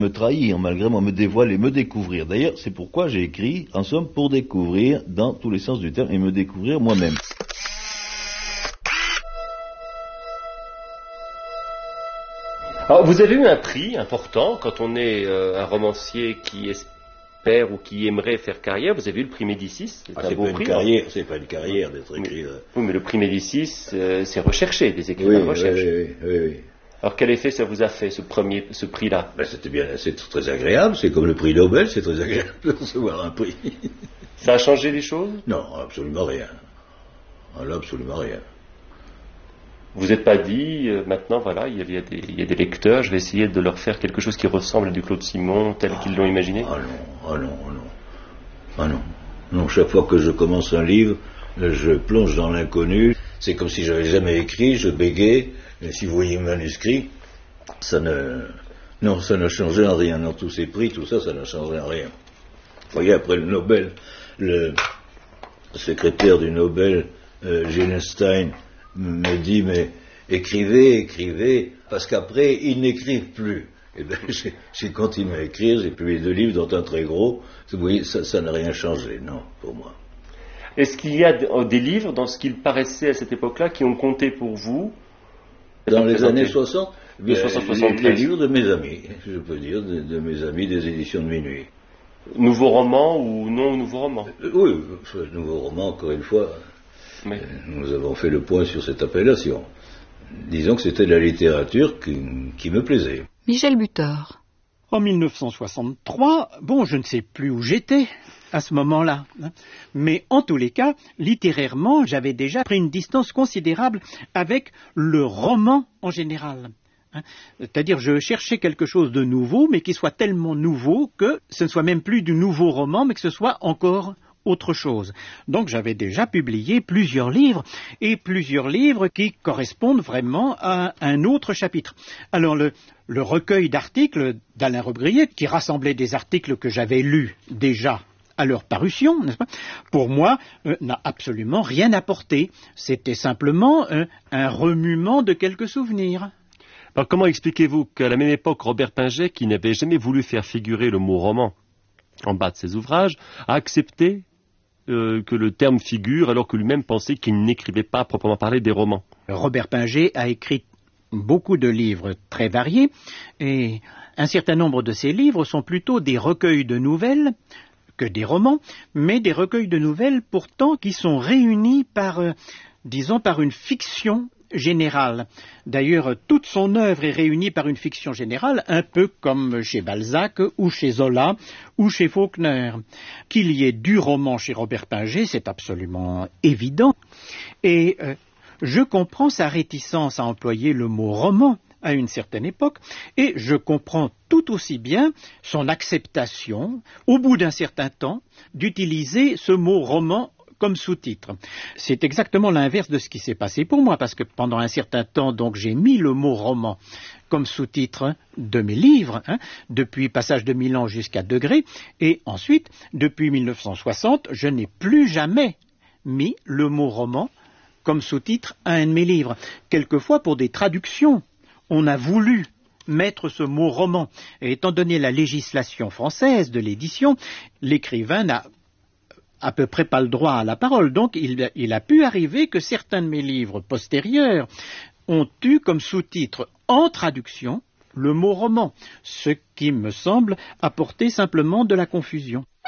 Me trahir, malgré moi, me dévoiler, me découvrir. D'ailleurs, c'est pourquoi j'ai écrit, en somme, pour découvrir, dans tous les sens du terme, et me découvrir moi-même. Alors, vous avez eu un prix important quand on est un romancier qui espère ou qui aimerait faire carrière. Vous avez eu le prix Médicis. C'est un beau prix. C'est pas une carrière d'être écrit. Oui, mais le prix Médicis, c'est recherché, des écrivains recherchés. Oui. Alors quel effet ça vous a fait, ce prix-là? C'était bien, c'est très agréable. C'est comme le prix Nobel, c'est très agréable de recevoir un prix. Ça a changé les choses? Non, absolument rien. Absolument rien. Vous n'êtes pas dit, maintenant, voilà, il y a des lecteurs, je vais essayer de leur faire quelque chose qui ressemble à du Claude Simon, tel qu'ils l'ont imaginé? Non, chaque fois que je commence un livre, je plonge dans l'inconnu. C'est comme si j'avais jamais écrit, je bégayais. Et si vous voyez le manuscrit, ça ne changeait en rien. Dans tous ces prix, tout ça, ça ne changeait en rien. Vous voyez, après le Nobel, le secrétaire du Nobel, Gyllenstein, me dit, mais écrivez, parce qu'après, ils n'écrivent plus. Et bien, j'ai continué à écrire, j'ai publié 2 livres, dont un très gros. Vous voyez, ça n'a rien changé, non, pour moi. Est-ce qu'il y a des livres, dans ce qu'il paraissait à cette époque-là, qui ont compté pour vous? Dans les années 60, les livres de mes amis, je peux dire, de mes amis des éditions de Minuit. Nouveau roman ou non nouveau roman? Oui, nouveau roman, encore une fois. Oui. Nous avons fait le point sur cette appellation. Disons que c'était la littérature qui me plaisait. Michel Butor. En 1963, je ne sais plus où j'étais à ce moment-là, mais en tous les cas, littérairement, j'avais déjà pris une distance considérable avec le roman en général. C'est-à-dire, je cherchais quelque chose de nouveau, mais qui soit tellement nouveau que ce ne soit même plus du nouveau roman, mais que ce soit encore autre chose. Donc j'avais déjà publié plusieurs livres, et plusieurs livres qui correspondent vraiment à un autre chapitre. Alors le recueil d'articles d'Alain Robbe-Grillet, qui rassemblait des articles que j'avais lus déjà à leur parution, n'est-ce pas, pour moi, n'a absolument rien apporté. C'était simplement un remuement de quelques souvenirs. Alors comment expliquez-vous qu'à la même époque, Robert Pinget, qui n'avait jamais voulu faire figurer le mot roman en bas de ses ouvrages, a accepté que le terme figure, alors que lui-même pensait qu'il n'écrivait pas à proprement parler des romans? Robert Pinget a écrit beaucoup de livres très variés, et un certain nombre de ces livres sont plutôt des recueils de nouvelles que des romans, mais des recueils de nouvelles pourtant qui sont réunis par une fiction générale. D'ailleurs, toute son œuvre est réunie par une fiction générale, un peu comme chez Balzac, ou chez Zola, ou chez Faulkner. Qu'il y ait du roman chez Robert Pinget, c'est absolument évident. Et je comprends sa réticence à employer le mot roman à une certaine époque, et je comprends tout aussi bien son acceptation, au bout d'un certain temps, d'utiliser ce mot roman comme sous-titre. C'est exactement l'inverse de ce qui s'est passé pour moi, parce que pendant un certain temps, donc, j'ai mis le mot roman comme sous-titre de mes livres, depuis Passage de Milan jusqu'à Degré, et ensuite, depuis 1960, je n'ai plus jamais mis le mot roman comme sous-titre à un de mes livres. Quelquefois, pour des traductions, on a voulu mettre ce mot roman. Et étant donné la législation française de l'édition, l'écrivain n'a à peu près pas le droit à la parole. Donc il a pu arriver que certains de mes livres postérieurs ont eu comme sous-titre en traduction le mot roman, ce qui me semble apporter simplement de la confusion.